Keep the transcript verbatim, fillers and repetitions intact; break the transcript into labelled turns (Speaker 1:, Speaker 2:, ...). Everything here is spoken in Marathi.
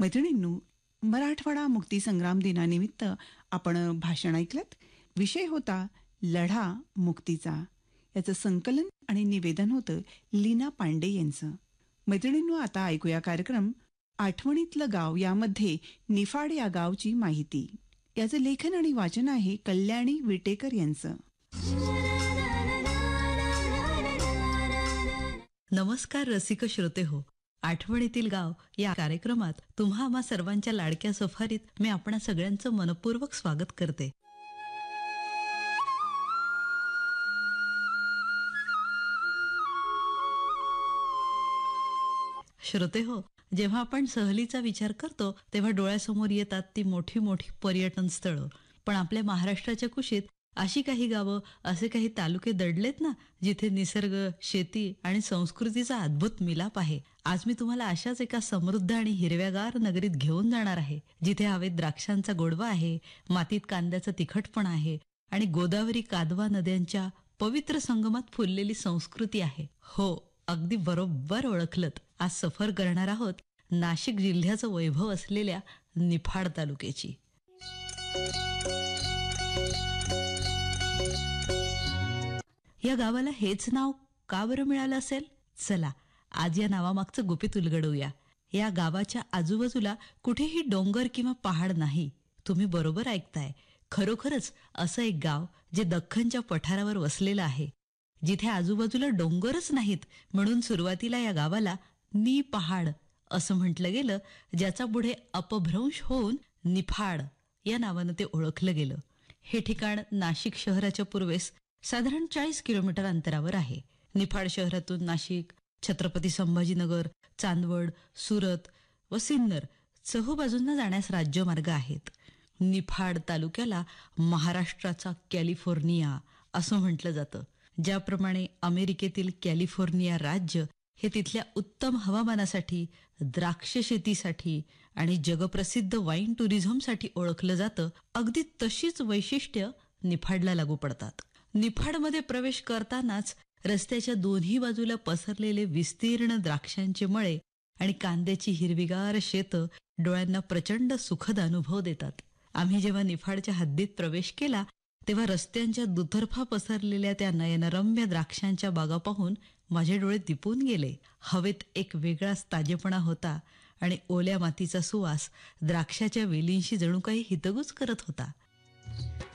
Speaker 1: मैत्रिणींनो, मराठवाडा मुक्तीसंग्राम दिनानिमित्त आपण भाषण ऐकलत. विषय होता लढा मुक्तीचा. याचं संकलन आणि निवेदन होतं लीना पांडे यांचं. मैत्रिणींनो, आता ऐकूया कार्यक्रम आठवणीतलं गाव. यामध्ये निफाड या गावची माहिती. याचं लेखन आणि वाचन आहे कल्याणी विटेकर यांचं.
Speaker 2: नमस्कार रसिक श्रोते हो. आठवणीतील गाव या कार्यक्रमात तुम्हा आम्हा सर्वांच्या लाडक्या सफारीत मी आपणा सगळ्यांचं मनपूर्वक स्वागत करते. श्रोते हो, जेव्हा आपण सहलीचा विचार करतो तेव्हा डोळ्यासमोर येतात ती मोठी मोठी पर्यटन स्थळं. पण आपल्या महाराष्ट्राच्या कुशीत अशी काही गावं, असे काही तालुके दडलेत ना, जिथे निसर्ग, शेती आणि संस्कृतीचा अद्भुत मिलाप आहे. आज मी तुम्हाला अशाच एका समृद्ध आणि हिरव्यागार नगरीत घेऊन जाणार आहे, जिथे हवेत द्राक्षांचा गोडवा आहे, मातीत कांद्याचा तिखटपणा आहे आणि गोदावरी कादवा नद्यांच्या पवित्र संगमात फुललेली संस्कृती आहे. हो, अगदी बरोबर ओळखलत. आज सफर करणार आहोत नाशिक जिल्ह्याचं वैभव असलेल्या निफाड तालुक्याची. या गावाला हेच नाव का बरं मिळालं असेल? चला आज या नावामागचं गुपित उलगडूया. या गावाच्या आजूबाजूला कुठेही डोंगर किंवा पहाड नाही. तुम्ही बरोबर ऐकताय. खरोखरच असं एक गाव जे दख्खनच्या पठारावर वसलेलं आहे, जिथे आजूबाजूला डोंगरच नाहीत. म्हणून सुरुवातीला या गावाला नि पहाड असं म्हटलं गेलं, ज्याचा पुढे अपभ्रंश होऊन निफाड या नावानं ते ओळखलं गेलं. हे ठिकाण नाशिक शहराच्या पूर्वेस साधारण चाळीस किलोमीटर अंतरावर आहे. निफाड शहरातून नाशिक, छत्रपती संभाजीनगर, चांदवड, सुरत व सिन्नर चहूबाजूंना जाण्यास राज्यमार्ग आहेत. निफाड तालुक्याला महाराष्ट्राचा कॅलिफोर्निया असं म्हटलं जातं. ज्याप्रमाणे अमेरिकेतील कॅलिफोर्निया राज्य हे तिथल्या उत्तम हवामानासाठी, द्राक्ष शेतीसाठी आणि जगप्रसिद्ध वाईन टुरिझमसाठी ओळखलं जातं, अगदी तशीच वैशिष्ट्य निफाडला लागू पडतात. निफाडमध्ये प्रवेश करतानाच रस्त्याच्या दोन्ही बाजूला पसरलेले विस्तीर्ण द्राक्षांचे मळे आणि कांद्याची हिरवीगार शेतं डोळ्यांना प्रचंड सुखद अनुभव देतात. आम्ही जेव्हा निफाडच्या हद्दीत प्रवेश केला तेव्हा रस्त्यांच्या दुतर्फा पसरलेल्या त्या नयनरम्य द्राक्षांच्या बागा पाहून माझे डोळे दिपून गेले. हवेत एक वेगळाच ताजेपणा होता आणि ओल्या मातीचा सुवास द्राक्षाच्या वेलींशी जणू काही हितगुज करत होता.